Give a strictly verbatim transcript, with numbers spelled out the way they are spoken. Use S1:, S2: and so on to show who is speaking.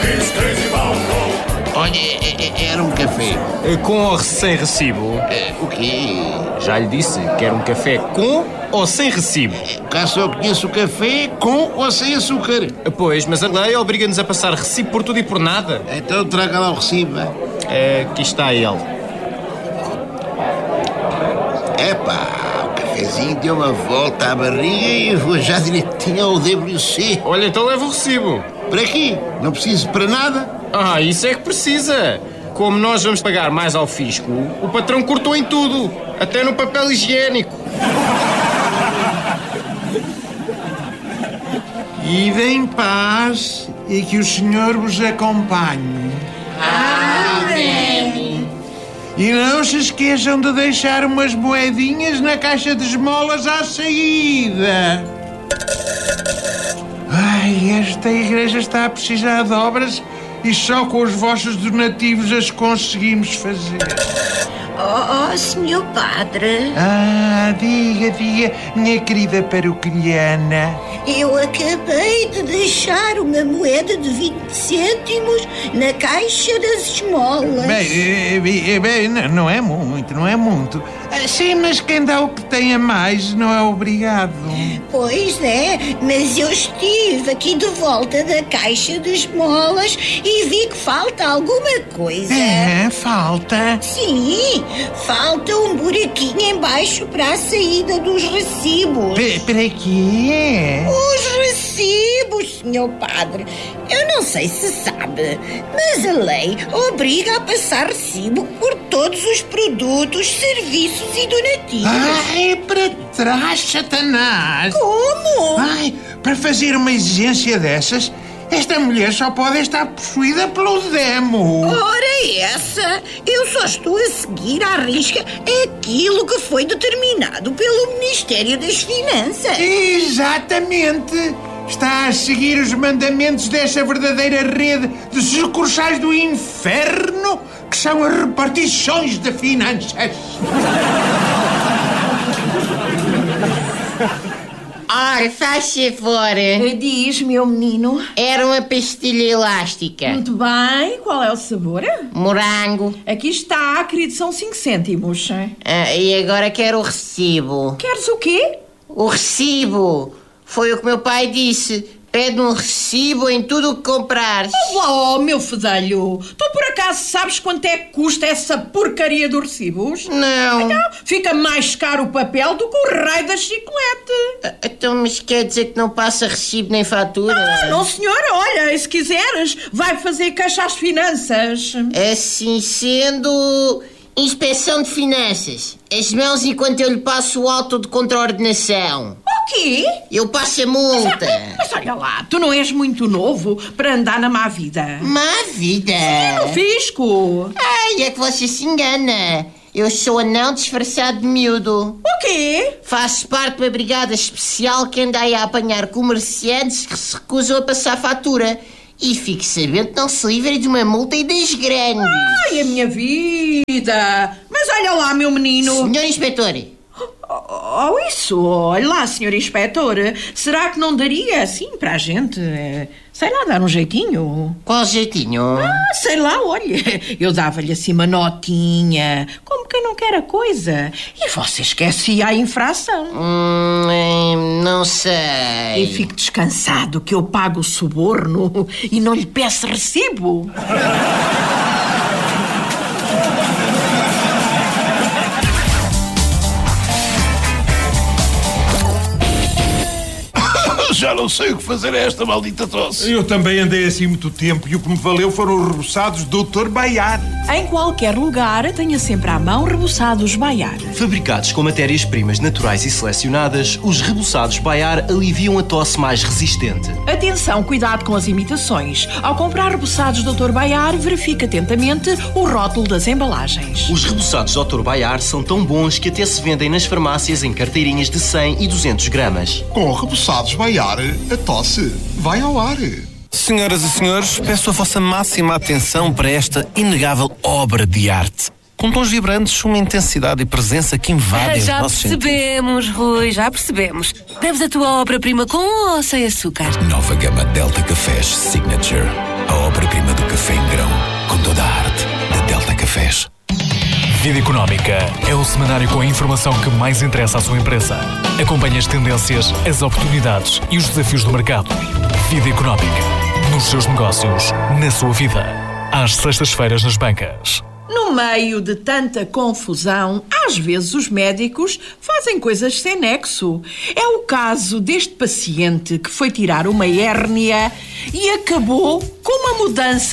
S1: Olha, era um café.
S2: Com ou sem recibo?
S1: O quê?
S2: Já lhe disse, quer um café com ou sem recibo?
S1: Cá só conheço o café com ou sem açúcar.
S2: Pois, mas a lei obriga-nos a passar recibo por tudo e por nada.
S1: Então traga lá o recibo.
S2: É, aqui está ele.
S1: Epá, o cafezinho deu uma volta à barriga e eu vou já direitinho ao D W C.
S2: Olha, então leva o recibo.
S1: Para quê? Não preciso para nada?
S2: Ah, isso é que precisa. Como nós vamos pagar mais ao fisco, o patrão cortou em tudo, até no papel higiênico.
S3: Ide em paz e que o Senhor vos acompanhe.
S4: Amém.
S3: E não se esqueçam de deixar umas moedinhas na caixa de esmolas à saída. Ai, esta igreja está a precisar de obras e só com os vossos donativos as conseguimos fazer.
S4: Oh, oh, senhor padre.
S3: Ah, diga, diga, minha querida paroquiana.
S4: Eu acabei de deixar uma moeda de vinte cêntimos na caixa das esmolas.
S3: Bem, bem, bem, não é muito, não é muito. Sim, mas quem dá o que tem a mais não é obrigado.
S4: Pois é, mas eu estive aqui de volta da caixa de esmolas e vi que falta alguma coisa.
S3: É, falta.
S4: Sim, falta um buraquinho embaixo para a saída dos recibos.
S3: P- Para quê?
S4: Os recibos, senhor padre. Eu não sei se sabe, mas a lei obriga a passar recibo por todos os produtos, serviços e donativos.
S3: Ai, para trás, Satanás.
S4: Como?
S3: Ai, para fazer uma exigência dessas, esta mulher só pode estar possuída pelo demo.
S4: Ora essa, eu só estou a seguir à risca aquilo que foi determinado pelo Ministério das Finanças.
S3: Exatamente. Está a seguir os mandamentos dessa verdadeira rede de sucursais do inferno, que são as repartições de finanças.
S5: Ora, faz favor.
S6: Diz, meu menino.
S5: Era uma pastilha elástica.
S6: Muito bem. Qual é o sabor?
S5: Morango.
S6: Aqui está, querido, são cinco cêntimos.
S5: Ah, e agora quero o recibo.
S6: Queres o quê?
S5: O recibo. Foi o que meu pai disse. Pede um recibo em tudo o que comprares.
S6: Oh, meu fedelho. Tu por acaso sabes quanto é que custa essa porcaria dos recibos?
S5: Não.
S6: Então, fica mais caro o papel do que o raio da chiclete.
S5: Ah, então, mas quer dizer que não passa recibo nem fatura?
S6: Ah, não, senhora. Olha, se quiseres, vai fazer queixa às finanças.
S5: Assim sendo... Inspeção de finanças. As mãos enquanto eu lhe passo o auto de contraordenação.
S6: O quê?
S5: Eu passo a multa.
S6: Mas, mas olha lá, tu não és muito novo para andar na má vida.
S5: Má vida?
S6: No fisco.
S5: Ai, é que você se engana. Eu sou anão disfarçado de miúdo.
S6: O quê?
S5: Faço parte de uma brigada especial que anda aí a apanhar comerciantes que se recusam a passar fatura. E fique sabendo que não se livre de uma multa e das grandes.
S6: Ai, a minha vida. Mas olha lá, meu menino.
S5: Senhor Inspetor.
S6: Oh, isso. Olha lá, senhor Inspetor. Será que não daria assim para a gente? Sei lá, dar um jeitinho.
S5: Qual jeitinho?
S6: Ah, sei lá, olha. Eu dava-lhe assim uma notinha. Como quem não quer a coisa. E você esquecia a infração.
S5: Hum, não sei.
S6: E fique descansado que eu pago o suborno e não lhe peço recibo.
S1: Já não sei o que fazer a esta maldita tosse.
S3: Eu também andei assim muito tempo e o que me valeu foram os reboçados doutor Baiar.
S7: Em qualquer lugar, tenha sempre à mão reboçados Baiar.
S8: Fabricados com matérias-primas naturais e selecionadas, os reboçados Baiar aliviam a tosse mais resistente.
S7: Atenção, cuidado com as imitações. Ao comprar reboçados doutor Baiar, verifique atentamente o rótulo das embalagens.
S8: Os reboçados doutor Baiar são tão bons que até se vendem nas farmácias em carteirinhas de cem e duzentos gramas.
S9: Com reboçados Baiar, a tosse vai ao ar.
S10: Senhoras e senhores, peço a vossa máxima atenção para esta inegável obra de arte. Com tons vibrantes, uma intensidade e presença que invadem
S11: Já
S10: os nossos sentidos.
S11: percebemos, Rui, já percebemos. Deves a tua obra-prima com ou sem açúcar?
S12: Nova gama Delta Cafés Signature. A obra-prima Vida Económica é o semanário com a informação que mais interessa à sua empresa. Acompanhe as tendências, as oportunidades e os desafios do mercado. Vida Económica. Nos seus negócios, na sua vida. Às sextas-feiras nas bancas.
S7: No meio de tanta confusão, às vezes os médicos fazem coisas sem nexo. É o caso deste paciente que foi tirar uma hérnia e acabou com uma mudança